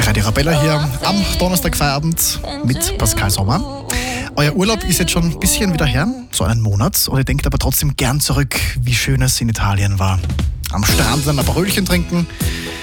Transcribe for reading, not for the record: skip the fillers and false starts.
Radio Arabella hier am Donnerstagfeierabend mit Pascal Sommer. Euer Urlaub ist jetzt schon ein bisschen wieder her, so einen Monat. Und ihr denkt aber trotzdem gern zurück, wie schön es in Italien war. Am Strand ein Aperölchen trinken,